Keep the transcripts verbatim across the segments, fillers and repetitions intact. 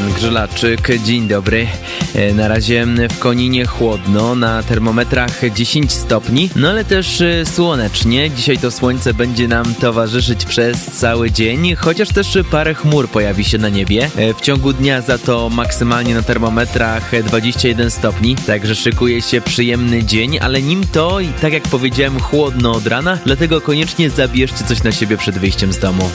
Jan Grzylaczyk, dzień dobry. Na razie w Koninie chłodno, na termometrach dziesięć stopni, no ale też słonecznie. Dzisiaj to słońce będzie nam towarzyszyć przez cały dzień, chociaż też parę chmur pojawi się na niebie. W ciągu dnia za to maksymalnie na termometrach dwadzieścia jeden stopni, także szykuje się przyjemny dzień, ale nim to i tak jak powiedziałem chłodno od rana, dlatego koniecznie zabierzcie coś na siebie przed wyjściem z domu.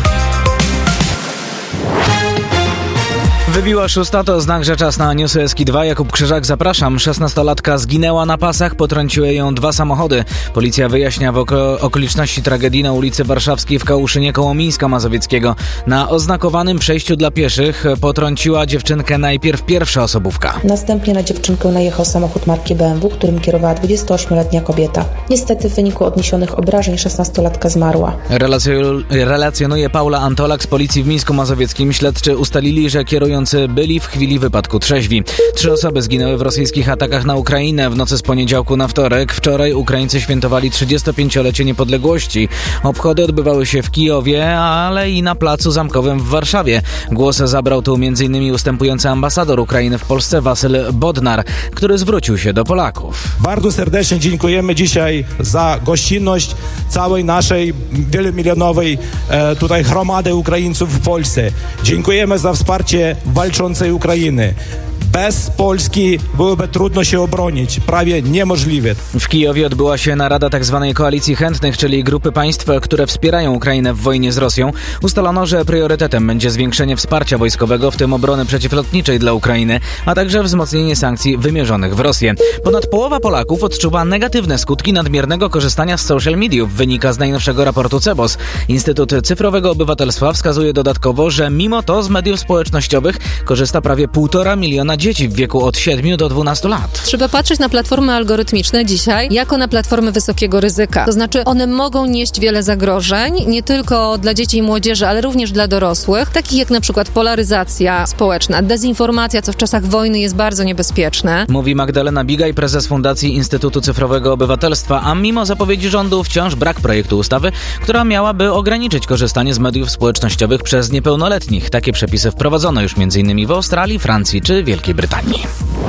Wybiła szósta, to znak, że czas na Newsy Eski dwa. Jakub Krzyżak, zapraszam. szesnastolatka zginęła na pasach, potrąciły ją dwa samochody. Policja wyjaśnia w oko- okoliczności tragedii na ulicy Warszawskiej w Kałuszynie koło Mińska Mazowieckiego. Na oznakowanym przejściu dla pieszych potrąciła dziewczynkę najpierw pierwsza osobówka. Następnie na dziewczynkę najechał samochód marki B M W, którym kierowała dwudziestoośmioletnia kobieta. Niestety w wyniku odniesionych obrażeń szesnastolatka zmarła. Relacjo- relacjonuje Paula Antolak z policji w Mińsku Mazowieckim. Śledczy ustalili, że kierujący byli w chwili wypadku trzeźwi. Trzy osoby zginęły w rosyjskich atakach na Ukrainę w nocy z poniedziałku na wtorek. Wczoraj Ukraińcy świętowali trzydziestopięciolecie niepodległości. Obchody odbywały się w Kijowie, ale i na Placu Zamkowym w Warszawie. Głos zabrał tu m.in. ustępujący ambasador Ukrainy w Polsce Wasyl Bodnar, który zwrócił się do Polaków. Bardzo serdecznie dziękujemy dzisiaj za gościnność całej naszej wielomilionowej e, tutaj gromady Ukraińców w Polsce. Dziękujemy za wsparcie walczącej Ukrainy. Bez Polski byłoby trudno się obronić, prawie niemożliwe. W Kijowie odbyła się narada tzw. Koalicji Chętnych, czyli grupy państw, które wspierają Ukrainę w wojnie z Rosją. Ustalono, że priorytetem będzie zwiększenie wsparcia wojskowego, w tym obrony przeciwlotniczej dla Ukrainy, a także wzmocnienie sankcji wymierzonych w Rosję. Ponad połowa Polaków odczuwa negatywne skutki nadmiernego korzystania z social mediów, wynika z najnowszego raportu Cebos. Instytut Cyfrowego Obywatelstwa wskazuje dodatkowo, że mimo to z mediów społecznościowych korzysta prawie półtora miliona dzieci w wieku od siedmiu do dwunastu lat. Trzeba patrzeć na platformy algorytmiczne dzisiaj jako na platformy wysokiego ryzyka. To znaczy one mogą nieść wiele zagrożeń, nie tylko dla dzieci i młodzieży, ale również dla dorosłych, takich jak na przykład polaryzacja społeczna, dezinformacja, co w czasach wojny jest bardzo niebezpieczne. Mówi Magdalena Bigaj, prezes Fundacji Instytutu Cyfrowego Obywatelstwa, a mimo zapowiedzi rządu wciąż brak projektu ustawy, która miałaby ograniczyć korzystanie z mediów społecznościowych przez niepełnoletnich. Takie przepisy wprowadzono już m.in. w Australii, Francji czy Wielkiej Brytanii.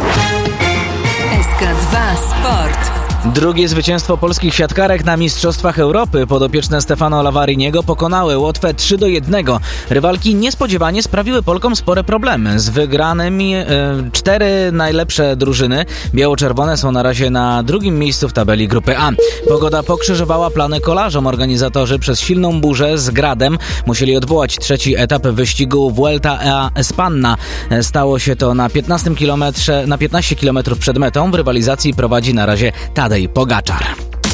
S K dwa Sport. Drugie zwycięstwo polskich siatkarek na Mistrzostwach Europy. Podopieczne Stefano Lavariniego pokonały Łotwę trzy do jednego. Rywalki niespodziewanie sprawiły Polkom spore problemy. Z wygranymi e, cztery najlepsze drużyny biało-czerwone są na razie na drugim miejscu w tabeli grupy A. Pogoda pokrzyżowała plany kolarzom. Organizatorzy przez silną burzę z gradem musieli odwołać trzeci etap wyścigu Vuelta a España. Stało się to na piętnastym kilometrze, na piętnaście kilometrów przed metą. W rywalizacji prowadzi na razie Tadej Pogaczar.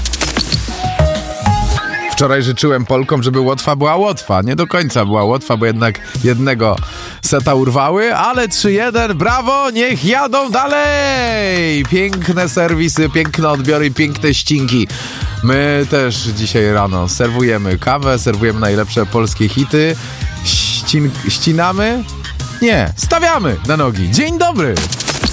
Wczoraj życzyłem Polkom, żeby Łotwa była Łotwa. Nie do końca była Łotwa, bo jednak jednego seta urwały, ale trzy jeden, brawo, niech jadą dalej! Piękne serwisy, piękne odbiory i piękne ścinki. My też dzisiaj rano serwujemy kawę, serwujemy najlepsze polskie hity. Ścin- ścinamy? Nie, stawiamy na nogi. Dzień dobry!